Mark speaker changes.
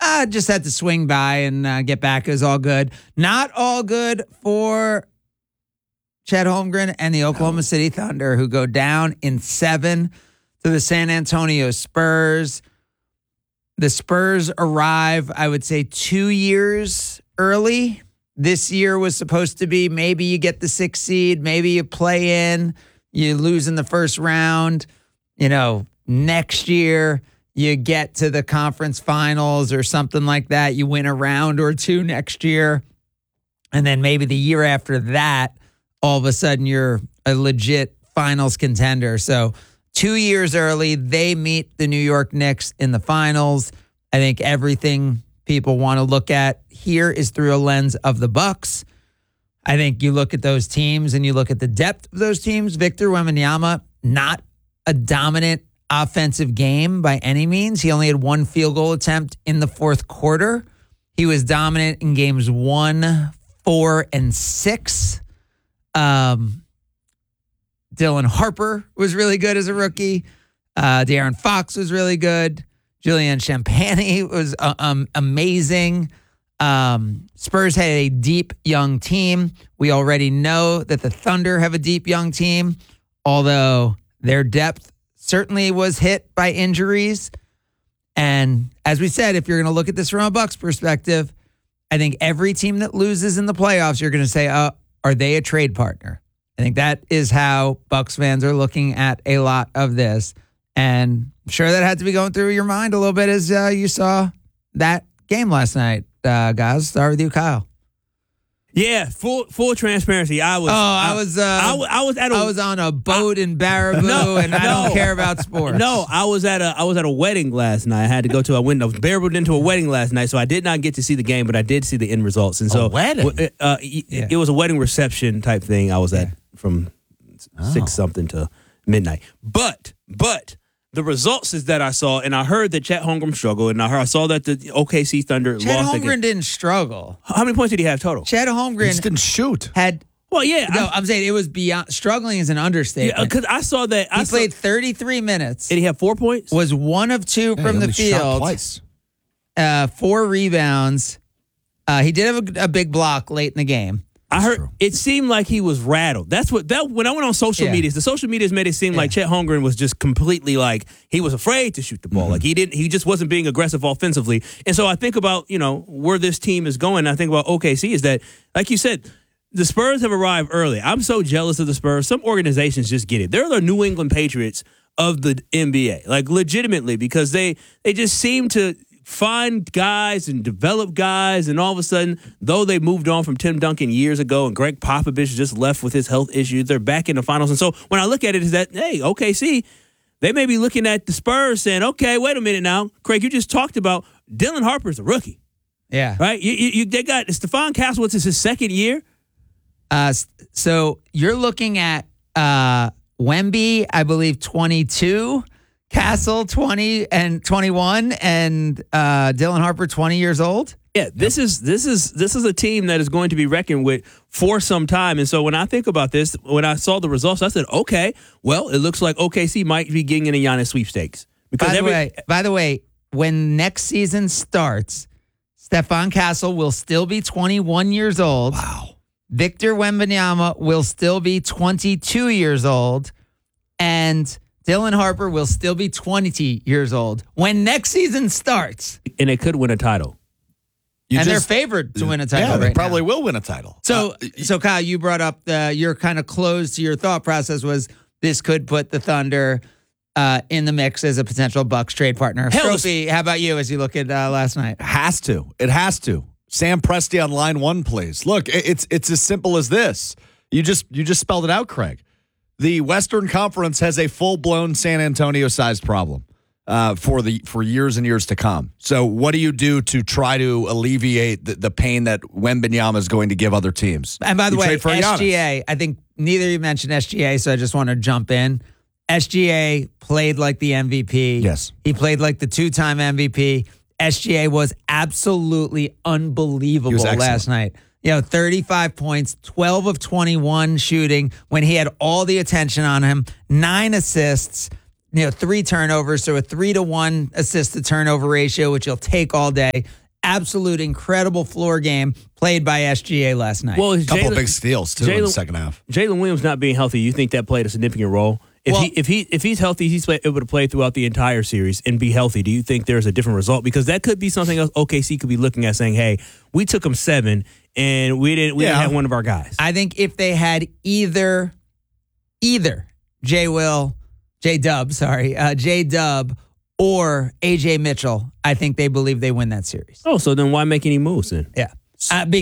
Speaker 1: Just had to swing by and get back. It was all good. Not all good for Chet Holmgren and the Oklahoma City Thunder, who go down in 7 to the San Antonio Spurs. The Spurs arrive, I would say, 2 years early. This year was supposed to be maybe you get the 6th seed, maybe you play in, you lose in the first round. Next year you get to the conference finals or something like that. You win a round or two next year. And then maybe the year after that, all of a sudden you're a legit finals contender. So 2 years early, they meet the New York Knicks in the finals. I think everything people want to look at here is through a lens of the Bucks. I think you look at those teams and you look at the depth of those teams. Victor Wembanyama, not a dominant offensive game by any means. He only had 1 field goal attempt in the fourth quarter. He was dominant in games 1, 4, and 6. Dylan Harper was really good as a rookie. De'Aaron Fox was really good. Julian Champagny was amazing. Spurs had a deep young team. We already know that the Thunder have a deep young team, although their depth certainly was hit by injuries. And as we said, if you're going to look at this from a Bucks perspective, I think every team that loses in the playoffs, you're going to say, are they a trade partner? I think that is how Bucks fans are looking at a lot of this. And I'm sure that had to be going through your mind a little bit as you saw that game last night. Guys, start with you, Kyle.
Speaker 2: Yeah, full transparency. I was
Speaker 1: on a boat in Baraboo, and I don't care about sports.
Speaker 2: No, I was at a wedding last night. I had to go to a window. Barabooed into a wedding last night, so I did not get to see the game, but I did see the end results. And so
Speaker 3: a wedding?
Speaker 2: It was a wedding reception type thing. I was at from 6-something to midnight. But the results is that I saw, and I heard that Chet Holmgren struggled, and I saw that the OKC Thunder lost.
Speaker 1: Chet Holmgren didn't struggle.
Speaker 2: How many points did he have total?
Speaker 1: Chet Holmgren
Speaker 3: He just didn't shoot.
Speaker 1: Had.
Speaker 2: Well, yeah.
Speaker 1: No, I'm saying it was beyond. Struggling is an understatement.
Speaker 2: Yeah, because I saw that.
Speaker 1: He played 33 minutes.
Speaker 2: Did he have 4 points?
Speaker 1: Was 1 of 2 from the
Speaker 3: Shot
Speaker 1: field.
Speaker 3: twice.
Speaker 1: 4 rebounds. He did have a big block late in the game.
Speaker 2: I heard it seemed like he was rattled. That's when I went on social media. The social media's made it seem like Chet Holmgren was just completely like he was afraid to shoot the ball. Like he just wasn't being aggressive offensively. And so I think about, where this team is going. I think about OKC is that, like you said, the Spurs have arrived early. I'm so jealous of the Spurs. Some organizations just get it. They're the New England Patriots of the NBA, like legitimately, because they just seem to find guys and develop guys, and all of a sudden, though they moved on from Tim Duncan years ago and Greg Popovich just left with his health issues, they're back in the finals. And so when I look at it, is that, hey, OKC, they may be looking at the Spurs saying, okay, wait a minute now. Craig, you just talked about Dylan Harper's a rookie.
Speaker 1: Yeah.
Speaker 2: Right? They got Stephon Castle, what's his second year?
Speaker 1: So you're looking at Wemby, I believe, 22, Castle 20 and 21, and Dylan Harper 20 years old.
Speaker 2: Yeah, this is a team that is going to be reckoned with for some time. And so when I think about this, when I saw the results, I said, okay, well, it looks like OKC might be getting in a Giannis sweepstakes. Because
Speaker 1: by the way, when next season starts, Stephon Castle will still be 21 years old.
Speaker 3: Wow.
Speaker 1: Victor Wembanyama will still be 22 years old, and Dylan Harper will still be 20 years old when next season starts.
Speaker 2: And they could win a title.
Speaker 1: They're favored to win a title.
Speaker 3: Yeah, they
Speaker 1: right
Speaker 3: probably
Speaker 1: now.
Speaker 3: will win a title.
Speaker 1: So Kyle, you brought up your kind of close to your thought process was this could put the Thunder in the mix as a potential Bucks trade partner. Sophie, how about you as you look at last night?
Speaker 3: It has to. Sam Presti on line 1, please. Look, it's as simple as this. You just spelled it out, Craig. The Western Conference has a full-blown San Antonio-sized problem for years and years to come. So what do you do to try to alleviate the pain that Wembanyama is going to give other teams?
Speaker 1: And by the way,
Speaker 3: for
Speaker 1: SGA, I think neither of you mentioned SGA, so I just want to jump in. SGA played like the MVP.
Speaker 3: Yes.
Speaker 1: He played like the 2-time MVP. SGA was absolutely unbelievable last night. 35 points, 12 of 21 shooting when he had all the attention on him, 9 assists, 3 turnovers, so a 3-to-1 assist to turnover ratio, which you'll take all day. Absolute incredible floor game played by SGA last night.
Speaker 2: Well,
Speaker 3: A couple of big steals, too, in the second half.
Speaker 2: Jalen Williams not being healthy, you think that played a significant role? If he's healthy, he's able to play throughout the entire series and be healthy. Do you think there's a different result? Because that could be something else OKC could be looking at, saying, "Hey, we took them 7 and we didn't have one of our guys."
Speaker 1: I think if they had either J-Dub or AJ Mitchell, I think they believe they win that series.
Speaker 2: Oh, so then why make any moves then?
Speaker 1: Yeah.